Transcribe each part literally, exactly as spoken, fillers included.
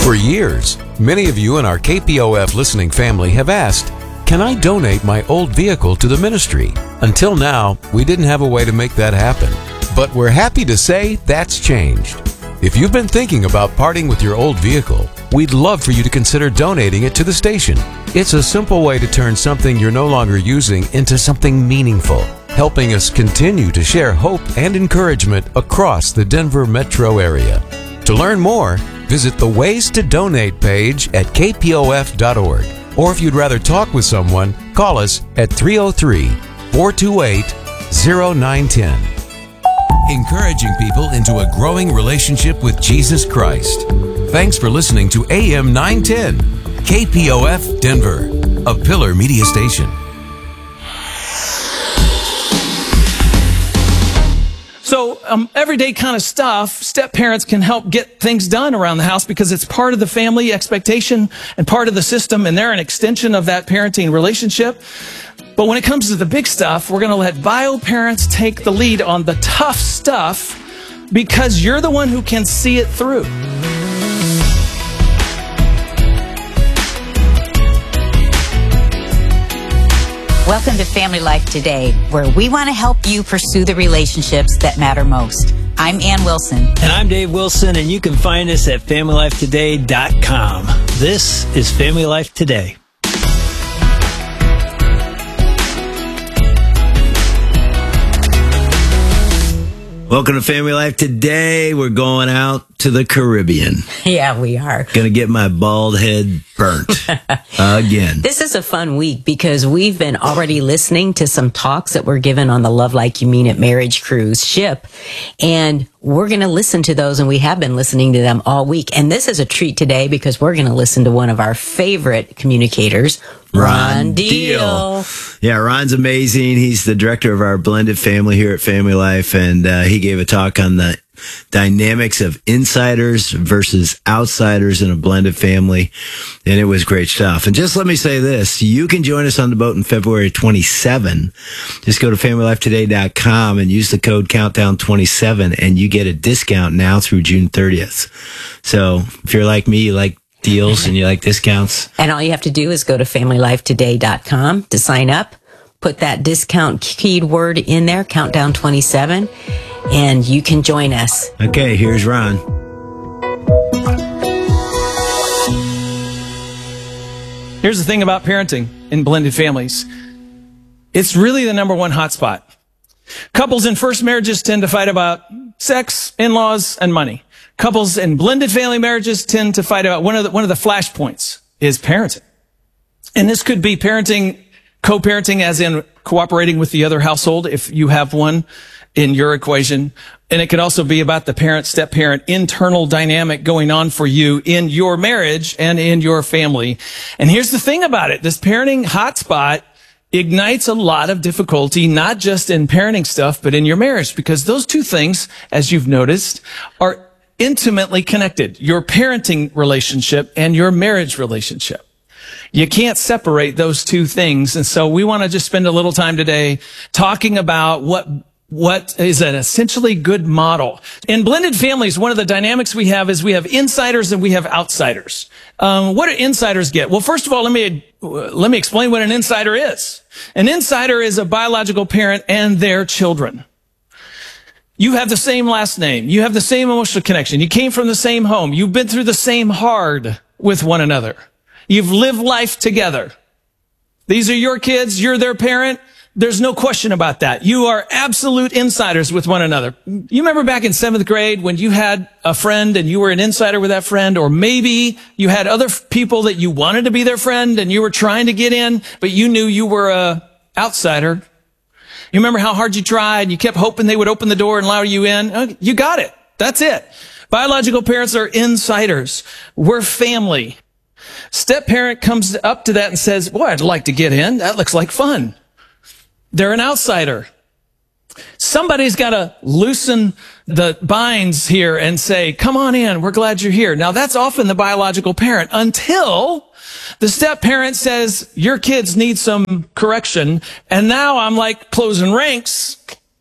For years, many of you in our K P O F listening family have asked, can I donate my old vehicle to the ministry? Until now, we didn't have a way to make that happen. But we're happy to say that's changed. If you've been thinking about parting with your old vehicle, we'd love for you to consider donating it to the station. It's a simple way to turn something you're no longer using into something meaningful, helping us continue to share hope and encouragement across the Denver metro area. To learn more, visit the Ways to Donate page at k p o f dot org. Or if you'd rather talk with someone, call us at three oh three, four two eight, oh nine one oh. Encouraging people into a growing relationship with Jesus Christ. Thanks for listening to A M nine ten, K P O F Denver, a Pillar Media station. So um, everyday kind of stuff, step parents can help get things done around the house because it's part of the family expectation and part of the system, and they're an extension of that parenting relationship. But when it comes to the big stuff, we're going to let bio parents take the lead on the tough stuff because you're the one who can see it through. Welcome to Family Life Today, where we want to help you pursue the relationships that matter most. I'm Ann Wilson. And I'm Dave Wilson, and you can find us at family life today dot com. This is Family Life Today. Welcome to Family Life Today. We're going out to the Caribbean. Yeah, we are. Gonna get my bald head burnt again. This is a fun week because we've been already listening to some talks that were given on the Love Like You Mean It marriage cruise ship. And we're going to listen to those, and we have been listening to them all week. And this is a treat today because we're going to listen to one of our favorite communicators, Ron, Ron Deal. Deal. Yeah, Ron's amazing. He's the director of our blended family here at Family Life, and uh, he gave a talk on the dynamics of insiders versus outsiders in a blended family, and it was great stuff. And just let me say this, you can join us on the boat in February twenty-seventh. Just go to family life today dot com and use the code countdown twenty-seven, and you get a discount now through June thirtieth. So if you're like me, you like deals and you like discounts. And all you have to do is go to family life today dot com to sign up, put that discount keyword in there, countdown twenty-seven, and you can join us. Okay, here's Ron. Here's the thing about parenting in blended families. It's really the number one hotspot. Couples in first marriages tend to fight about sex, in-laws, and money. Couples in blended family marriages tend to fight about one of the, one of the flashpoints is parenting. And this could be parenting, co-parenting as in cooperating with the other household if you have one in your equation. And it could also be about the parent, step-parent, internal dynamic going on for you in your marriage and in your family. And here's the thing about it. This parenting hotspot ignites a lot of difficulty, not just in parenting stuff, but in your marriage, because those two things, as you've noticed, are intimately connected. Your parenting relationship and your marriage relationship. You can't separate those two things. And so we want to just spend a little time today talking about what what is an essentially good model. In blended families, one of the dynamics we have is we have insiders and we have outsiders. Um, what do insiders get? Well, first of all, let me let me explain what an insider is. An insider is a biological parent and their children. You have the same last name. You have the same emotional connection. You came from the same home. You've been through the same hard with one another. You've lived life together. These are your kids. You're their parent. There's no question about that. You are absolute insiders with one another. You remember back in seventh grade when you had a friend and you were an insider with that friend, or maybe you had other people that you wanted to be their friend and you were trying to get in, but you knew you were a outsider. You remember how hard you tried? You kept hoping they would open the door and allow you in. You got it. That's it. Biological parents are insiders. We're family. Step parent comes up to that and says, boy, I'd like to get in. That looks like fun. They're an outsider. Somebody's got to loosen the binds here and say, come on in. We're glad you're here. Now, that's often the biological parent until the step parent says, your kids need some correction. And now I'm like closing ranks.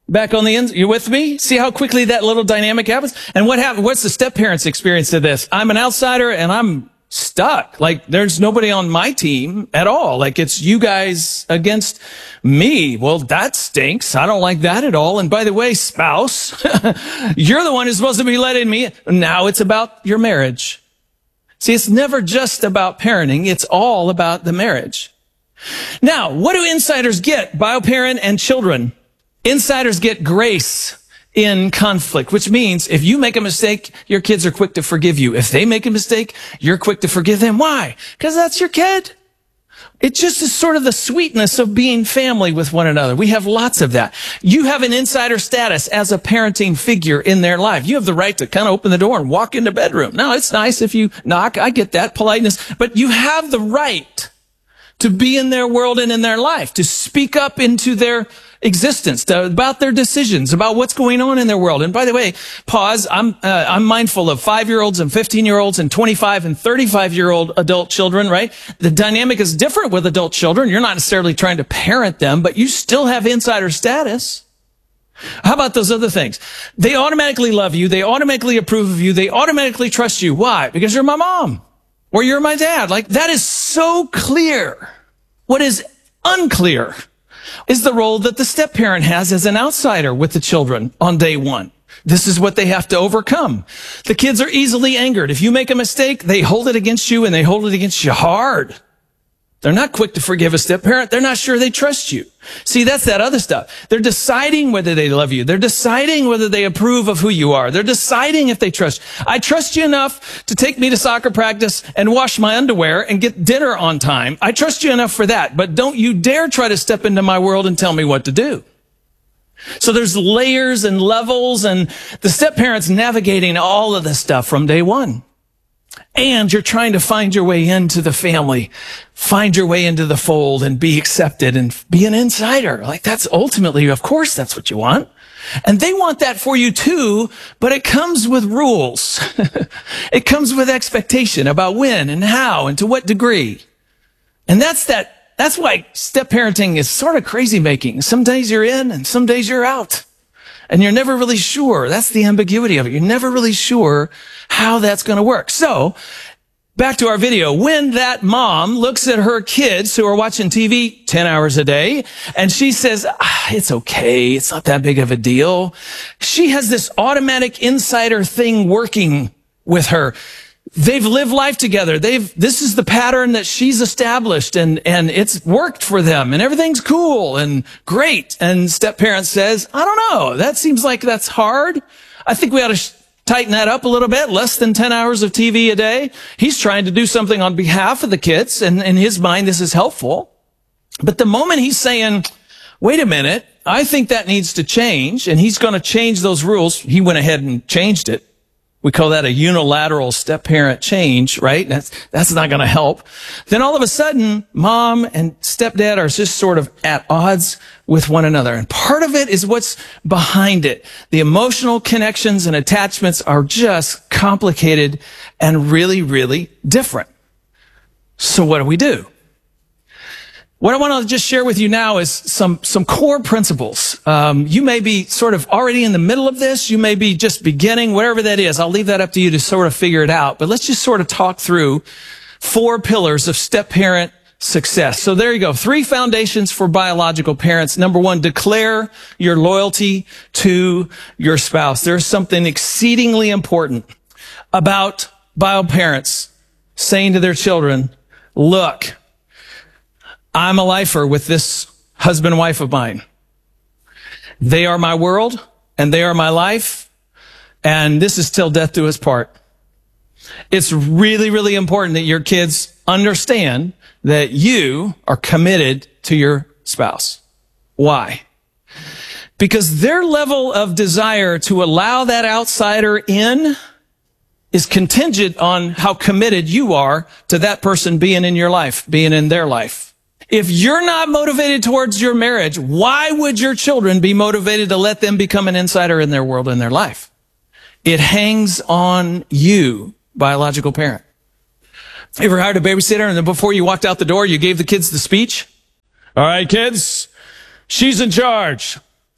Back on the end, you with me? See how quickly that little dynamic happens? And what happened? What's the step parents' experience of this? I'm an outsider and I'm stuck. Like there's nobody on my team at all. Like it's you guys against me. Well, that stinks. I don't like that at all. And by the way, spouse, you're the one who's supposed to be letting me. Now it's about your marriage. See, it's never just about parenting. It's all about the marriage. Now, what do insiders get? Bioparent and children. Insiders get grace in conflict, which means if you make a mistake, your kids are quick to forgive you. If they make a mistake, you're quick to forgive them. Why? Because that's your kid. It just is sort of the sweetness of being family with one another. We have lots of that. You have an insider status as a parenting figure in their life. You have the right to kind of open the door and walk in the bedroom. Now, it's nice if you knock. I get that politeness, but you have the right to be in their world and in their life, to speak up into their existence, to, about their decisions, about what's going on in their world. And by the way, pause, I'm, uh, I'm mindful of five-year-olds and fifteen-year-olds and twenty-five and thirty-five-year-old adult children, right? The dynamic is different with adult children. You're not necessarily trying to parent them, but you still have insider status. How about those other things? They automatically love you. They automatically approve of you. They automatically trust you. Why? Because you're my mom. Or you're my dad. Like, that is so clear. What is unclear is the role that the step parent has as an outsider with the children on day one. This is what they have to overcome. The kids are easily angered. If you make a mistake, they hold it against you, and they hold it against you hard. They're not quick to forgive a step parent. They're not sure they trust you. See, that's that other stuff. They're deciding whether they love you. They're deciding whether they approve of who you are. They're deciding if they trust. I trust you enough to take me to soccer practice and wash my underwear and get dinner on time. I trust you enough for that. But don't you dare try to step into my world and tell me what to do. So there's layers and levels, and the step parent's navigating all of this stuff from day one. And you're trying to find your way into the family, find your way into the fold and be accepted and be an insider. Like that's ultimately, of course, that's what you want. And they want that for you too, but it comes with rules. It comes with expectation about when and how and to what degree. And that's that, that's why step parenting is sort of crazy making. Some days you're in and some days you're out. And you're never really sure. That's the ambiguity of it. You're never really sure how that's going to work. So, back to our video. When that mom looks at her kids who are watching T V ten hours a day, and she says, ah, it's okay, it's not that big of a deal, she has this automatic insider thing working with her. They've lived life together. They've, this is the pattern that she's established, and, and it's worked for them, and everything's cool and great. And step parent says, I don't know, that seems like that's hard. I think we ought to sh- tighten that up a little bit. Less than ten hours of T V a day. He's trying to do something on behalf of the kids, and in his mind, this is helpful. But the moment he's saying, wait a minute, I think that needs to change, and he's going to change those rules, he went ahead and changed it. We call that a unilateral step-parent change, right? That's, that's not going to help. Then all of a sudden, mom and stepdad are just sort of at odds with one another. And part of it is what's behind it. The emotional connections and attachments are just complicated and really, really different. So what do we do? What I want to just share with you now is some, some core principles. Um, you may be sort of already in the middle of this. You may be just beginning, whatever that is. I'll leave that up to you to sort of figure it out. But let's just sort of talk through four pillars of step-parent success. So there you go. Three foundations for biological parents. Number one, declare your loyalty to your spouse. There's something exceedingly important about bio parents saying to their children, look, I'm a lifer with this husband and wife of mine. They are my world, and they are my life, and this is till death do us part. It's really, really important that your kids understand that you are committed to your spouse. Why? Because their level of desire to allow that outsider in is contingent on how committed you are to that person being in your life, being in their life. If you're not motivated towards your marriage, why would your children be motivated to let them become an insider in their world and their life? It hangs on you, biological parent. You ever hired a babysitter and then before you walked out the door, you gave the kids the speech? All right, kids, she's in charge.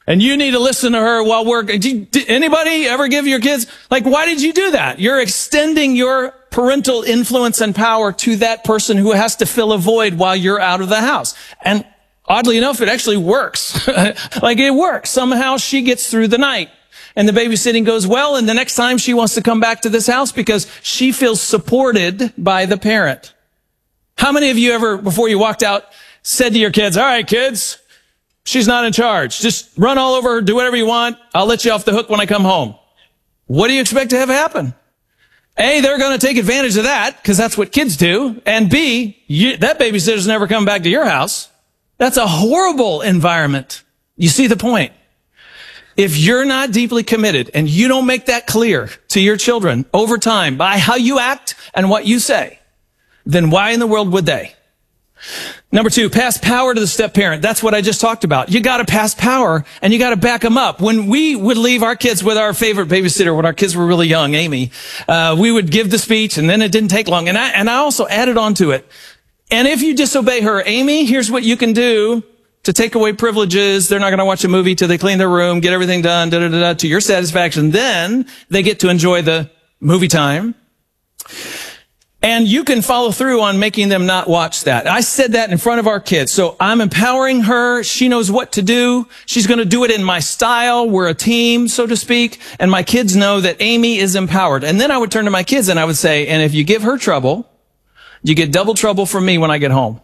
And you need to listen to her while we're, did anybody ever give your kids, like, why did you do that? You're extending your parental influence and power to that person who has to fill a void while you're out of the house. And oddly enough, it actually works. Like it works. Somehow she gets through the night and the babysitting goes well. And the next time she wants to come back to this house because she feels supported by the parent. How many of you ever, before you walked out, said to your kids, all right, kids, she's not in charge. Just run all over her, do whatever you want. I'll let you off the hook when I come home. What do you expect to have happen? A, they're going to take advantage of that because that's what kids do. And B, you, that babysitter's never coming back to your house. That's a horrible environment. You see the point? If you're not deeply committed and you don't make that clear to your children over time by how you act and what you say, then why in the world would they? Number two, pass power to the step parent. That's what I just talked about. You got to pass power and you got to back them up. When we would leave our kids with our favorite babysitter, when our kids were really young, Amy, uh, we would give the speech and then it didn't take long. And I, and I also added on to it. And if you disobey her, Amy, here's what you can do to take away privileges. They're not going to watch a movie till they clean their room, get everything done, da, da, da, da, to your satisfaction. Then they get to enjoy the movie time. And you can follow through on making them not watch that. I said that in front of our kids. So I'm empowering her. She knows what to do. She's going to do it in my style. We're a team, so to speak. And my kids know that Amy is empowered. And then I would turn to my kids and I would say, and if you give her trouble, you get double trouble from me when I get home.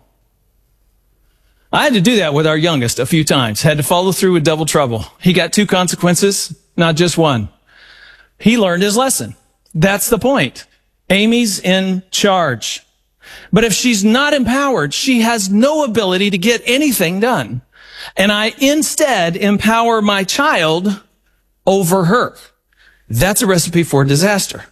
I had to do that with our youngest a few times. Had to follow through with double trouble. He got two consequences, not just one. He learned his lesson. That's the point. Amy's in charge. But if she's not empowered, she has no ability to get anything done. And I instead empower my child over her. That's a recipe for disaster.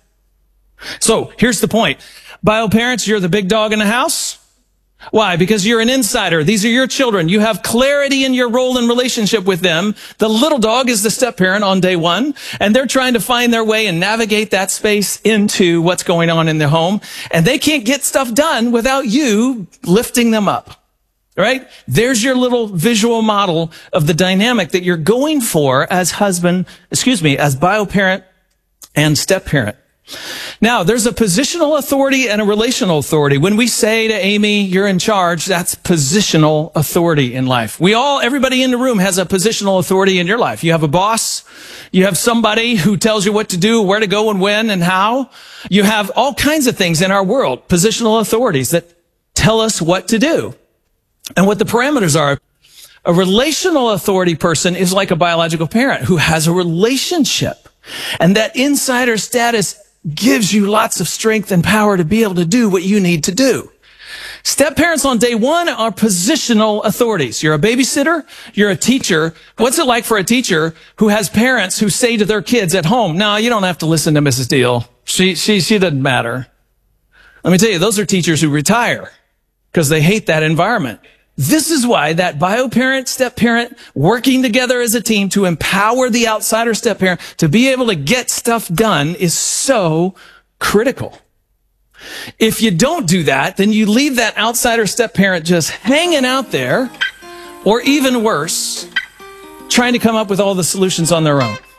So here's the point. Bio parents, you're the big dog in the house. Why? Because you're an insider. These are your children. You have clarity in your role and relationship with them. The little dog is the step parent on day one, and they're trying to find their way and navigate that space into what's going on in their home. And they can't get stuff done without you lifting them up. Right? There's your little visual model of the dynamic that you're going for as husband, excuse me, as bio parent and step parent. Now, there's a positional authority and a relational authority. When we say to Amy, you're in charge, that's positional authority in life. We all, everybody in the room has a positional authority in your life. You have a boss. You have somebody who tells you what to do, where to go and when and how. You have all kinds of things in our world, positional authorities that tell us what to do and what the parameters are. A relational authority person is like a biological parent who has a relationship. And that insider status gives you lots of strength and power to be able to do what you need to do. Step parents on day one are positional authorities. You're a babysitter. You're a teacher. What's it like for a teacher who has parents who say to their kids at home, no, you don't have to listen to Missus Deal. She, she, she doesn't matter. Let me tell you, those are teachers who retire because they hate that environment. This is why that bio parent, step parent, working together as a team to empower the outsider step parent to be able to get stuff done is so critical. If you don't do that, then you leave that outsider step parent just hanging out there, or even worse, trying to come up with all the solutions on their own.